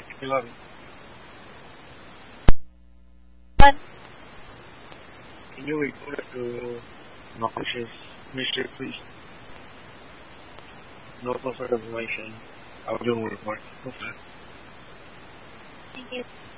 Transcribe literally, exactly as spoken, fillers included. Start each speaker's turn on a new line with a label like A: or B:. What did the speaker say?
A: Eleven.
B: One.
A: Can you report to Marcus's Mister please? No further information. I'll do a report. Okay.
B: Thank you.